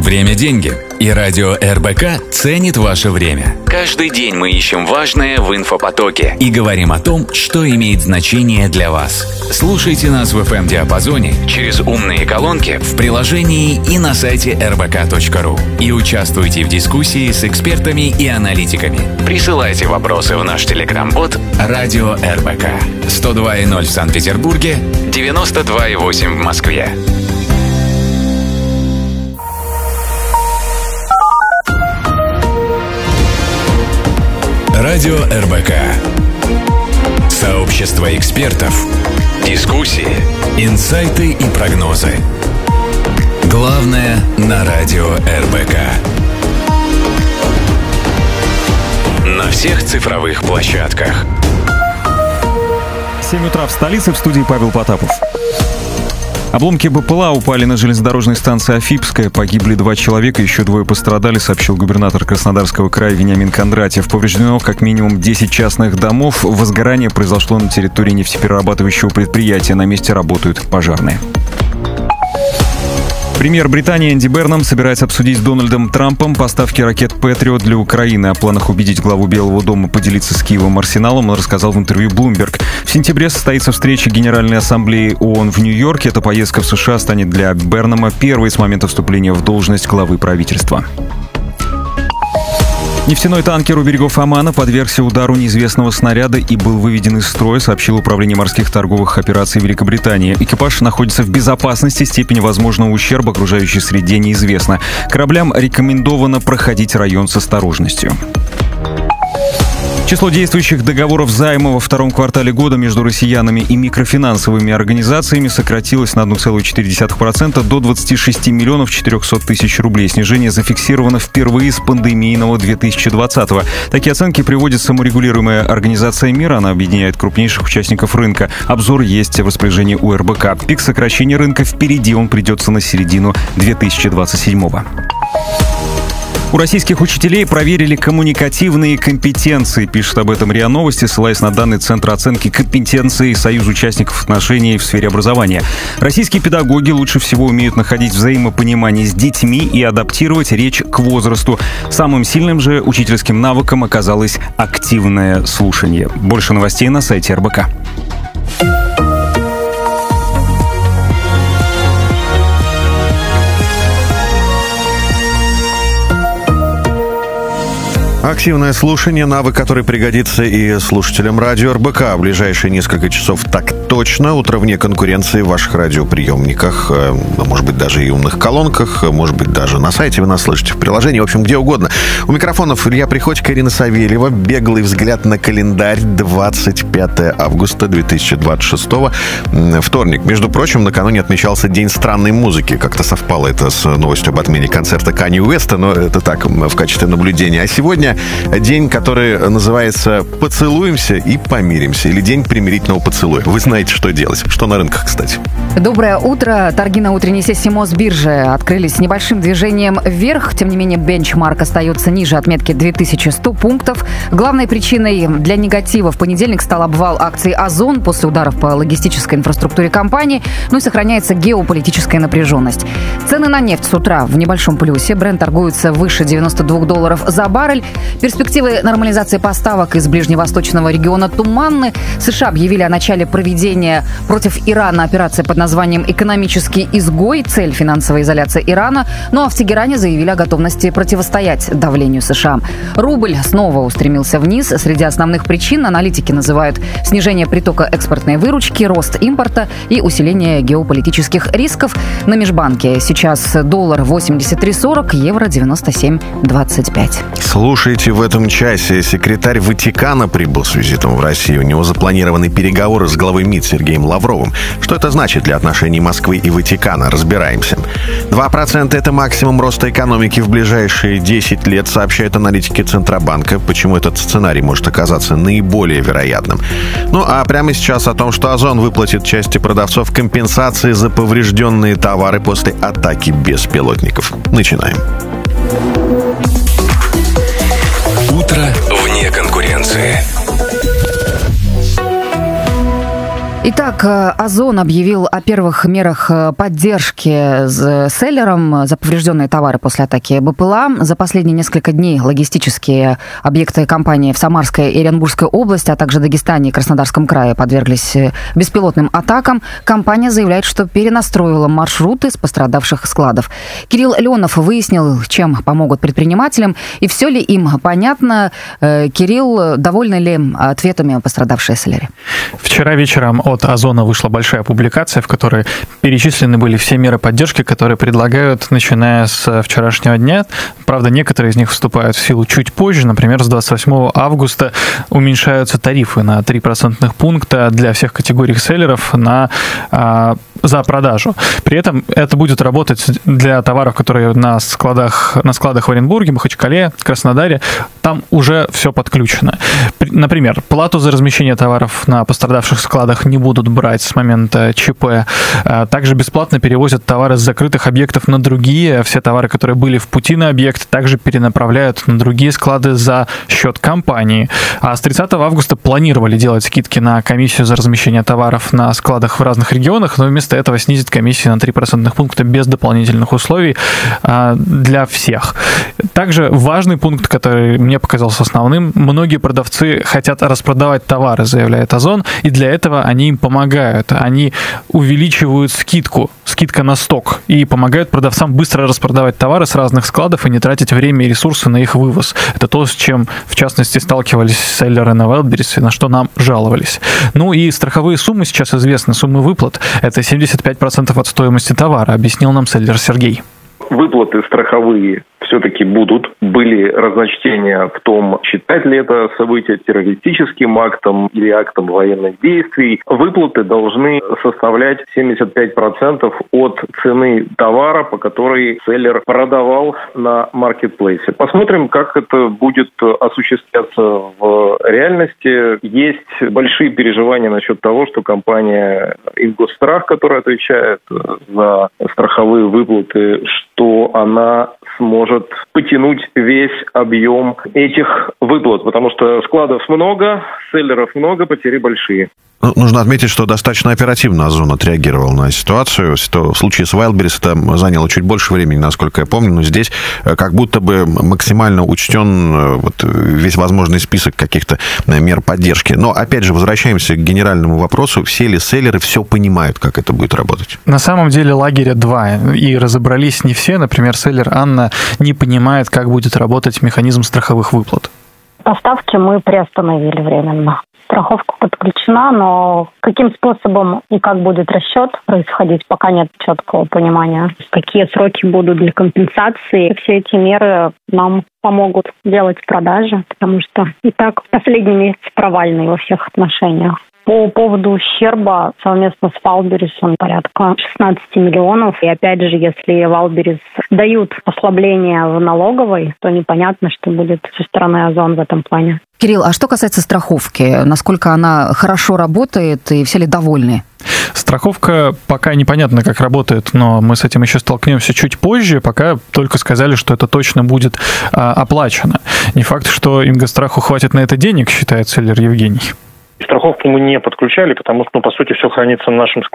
Время – деньги. И радио РБК ценит ваше время. Каждый день мы ищем важное в инфопотоке и говорим о том, что имеет значение для вас. Слушайте нас в FM-диапазоне через умные колонки в приложении и на сайте rbk.ru. И участвуйте в дискуссии с экспертами и аналитиками. Присылайте вопросы в наш телеграм-бот «Радио РБК». 102.0 в Санкт-Петербурге, 92.8 в Москве. Радио РБК. Сообщество экспертов. Дискуссии, инсайты и прогнозы. Главное на радио РБК. На всех цифровых площадках. 7 утра в столице, в студии Павел Потапов. Обломки БПЛА упали на железнодорожной станции Афипская. Погибли 2 человека, еще 2 пострадали, сообщил губернатор Краснодарского края Вениамин Кондратьев. Повреждено как минимум 10 частных домов. Возгорание произошло на территории нефтеперерабатывающего предприятия. На месте работают пожарные. Премьер Британии Энди Бернам собирается обсудить с Дональдом Трампом поставки ракет «Патриот» для Украины. О планах убедить главу Белого дома поделиться с Киевом арсеналом он рассказал в интервью Bloomberg. В сентябре состоится встреча Генеральной ассамблеи ООН в Нью-Йорке. Эта поездка в США станет для Бернама первой с момента вступления в должность главы правительства. Нефтяной танкер у берегов Омана подвергся удару неизвестного снаряда и был выведен из строя, сообщило Управление морских торговых операций Великобритании. Экипаж находится в безопасности, степень возможного ущерба окружающей среде неизвестна. Кораблям рекомендовано проходить район с осторожностью. Число действующих договоров займа во втором квартале года между россиянами и микрофинансовыми организациями сократилось на 1,4% до 26 миллионов 400 тысяч рублей. Снижение зафиксировано впервые с пандемийного 2020-го. Такие оценки приводит саморегулируемая организация мира. Она объединяет крупнейших участников рынка. Обзор есть в распоряжении у РБК. Пик сокращения рынка впереди, он придется на середину 2027-го. У российских учителей проверили коммуникативные компетенции, пишет об этом РИА Новости, ссылаясь на данные Центра оценки компетенций Союза участников отношений в сфере образования. Российские педагоги лучше всего умеют находить взаимопонимание с детьми и адаптировать речь к возрасту. Самым сильным же учительским навыком оказалось активное слушание. Больше новостей на сайте РБК. Активное слушание, навык, который пригодится и слушателям радио РБК. В ближайшие несколько часов так точно. Утро вне конкуренции в ваших радиоприемниках, может быть, даже и умных колонках, может быть, даже на сайте вы нас слышите, в приложении, в общем, где угодно. У микрофонов Илья Приходько, Ирина Савельева. Беглый взгляд на календарь. 25 августа 2026. Вторник. Между прочим, накануне отмечался День странной музыки. Как-то совпало это с новостью об отмене концерта Канье Уэста, но это так, в качестве наблюдения. А сегодня день, который называется «Поцелуемся и помиримся» или День примирительного поцелуя. Вы знаете, что делать. Что на рынках, кстати? Доброе утро. Торги на утренней сессии Мосбиржи открылись с небольшим движением вверх. Тем не менее, бенчмарк остается ниже отметки 2100 пунктов. Главной причиной для негатива в понедельник стал обвал акций «Озон» после ударов по логистической инфраструктуре компании. Ну и сохраняется геополитическая напряженность. Цены на нефть с утра в небольшом плюсе. Брент торгуется выше $92 за баррель. Перспективы нормализации поставок из ближневосточного региона туманны. США объявили о начале проведения против Ирана операции под названием «Экономический изгой». Цель – финансовая изоляция Ирана. Ну а в Тегеране заявили о готовности противостоять давлению США. Рубль снова устремился вниз. Среди основных причин аналитики называют снижение притока экспортной выручки, рост импорта и усиление геополитических рисков. На межбанке сейчас доллар 83.40, евро 97.25. Слушайте в этом часе. Секретарь Ватикана прибыл с визитом в Россию. У него запланированы переговоры с главой МИД Сергеем Лавровым. Что это значит для отношений Москвы и Ватикана? Разбираемся. 2% — это максимум роста экономики в ближайшие 10 лет, сообщают аналитики Центробанка. Почему этот сценарий может оказаться наиболее вероятным? Ну а прямо сейчас о том, что Озон выплатит части продавцов компенсации за поврежденные товары после атаки беспилотников. Начинаем. Утро вне конкуренции. Итак, Озон объявил о первых мерах поддержки селлерам за поврежденные товары после атаки БПЛА. За последние несколько дней логистические объекты компании в Самарской и Оренбургской области, а также Дагестане и Краснодарском крае подверглись беспилотным атакам. Компания заявляет, что перенастроила маршруты с пострадавших складов. Кирилл Леонов выяснил, чем помогут предпринимателям и все ли им понятно. Кирилл, довольны ли ответами пострадавшие селлеры? Вчера вечером от Озона вышла большая публикация, в которой перечислены были все меры поддержки, которые предлагают, начиная с вчерашнего дня. Правда, некоторые из них вступают в силу чуть позже. Например, с 28 августа уменьшаются тарифы на 3% пункта для всех категорий селлеров за продажу. При этом это будет работать для товаров, которые на складах в Оренбурге, Махачкале, Краснодаре. Там уже все подключено. Например, плату за размещение товаров на пострадавших складах не будут брать с момента ЧП. Также бесплатно перевозят товары с закрытых объектов на другие. Все товары, которые были в пути на объект, также перенаправляют на другие склады за счет компании. А с 30 августа планировали делать скидки на комиссию за размещение товаров на складах в разных регионах, но вместо этого снизить комиссию на 3% пункта без дополнительных условий для всех. Также важный пункт, который мне показался основным: многие продавцы хотят распродавать товары, заявляет Озон, и для этого они им помогают. Они увеличивают скидка на сток, и помогают продавцам быстро распродавать товары с разных складов и не тратить время и ресурсы на их вывоз. Это то, с чем, в частности, сталкивались селлеры на Wildberries, на что нам жаловались. Ну и страховые суммы сейчас известны. Суммы выплат — это 75% от стоимости товара, объяснил нам селлер Сергей. Выплаты страховые все-таки будут. Были разночтения в том, считать ли это событие террористическим актом или актом военных действий. Выплаты должны составлять 75% от цены товара, по которой селлер продавал на маркетплейсе. Посмотрим, как это будет осуществляться в реальности. Есть большие переживания насчет того, что компания Ингосстрах, которая отвечает за страховые выплаты, что она сможет потянуть весь объем этих выплат, потому что складов много, селлеров много, потери большие. Нужно отметить, что достаточно оперативно Озон отреагировал на ситуацию. В случае с Wildberries это заняло чуть больше времени, насколько я помню, но здесь как будто бы максимально учтен весь возможный список каких-то мер поддержки. Но, опять же, возвращаемся к генеральному вопросу. Все ли селлеры все понимают, как это будет работать? На самом деле лагеря два, и разобрались не все. Например, селлер Анна не понимает, как будет работать механизм страховых выплат. Поставки мы приостановили временно. Страховка подключена, но каким способом и как будет расчет происходить, пока нет четкого понимания. Какие сроки будут для компенсации. Все эти меры нам помогут делать продажи, потому что и так последний месяц провальный во всех отношениях. По поводу ущерба совместно с Wildberries он порядка 16 миллионов. И опять же, если Wildberries дают послабление в налоговой, то непонятно, что будет со стороны Озон в этом плане. Кирилл, а что касается страховки, насколько она хорошо работает и все ли довольны? Страховка пока непонятно, как работает, но мы с этим еще столкнемся чуть позже, пока только сказали, что это точно будет оплачено. Не факт, что Ингосстраху хватит на это денег, считает селлер Евгений. Страховку мы не подключали, потому что, по сути, все хранится на нашем